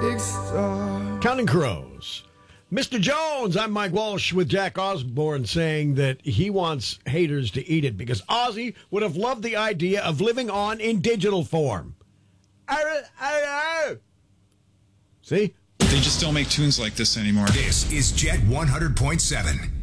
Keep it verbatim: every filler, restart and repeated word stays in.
big star. Counting Crows. Mister Jones, I'm Mike Walsh with Jack Osborne saying that he wants haters to eat it because Ozzy would have loved the idea of living on in digital form. See? They just don't make tunes like this anymore. This is Jet one hundred point seven.